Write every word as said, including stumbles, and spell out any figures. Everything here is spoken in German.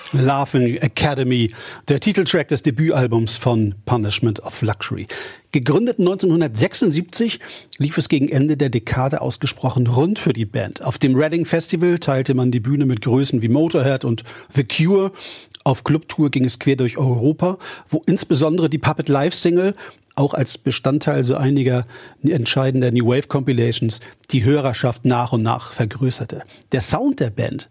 Laughing Academy, der Titeltrack des Debütalbums von Punishment of Luxury. Gegründet neunzehnhundertsechsundsiebzig lief es gegen Ende der Dekade ausgesprochen rund für die Band. Auf dem Reading Festival teilte man die Bühne mit Größen wie Motorhead und The Cure. Auf Clubtour ging es quer durch Europa, wo insbesondere die Puppet Live-Single auch als Bestandteil so einiger entscheidender New Wave Compilations die Hörerschaft nach und nach vergrößerte. Der Sound der Band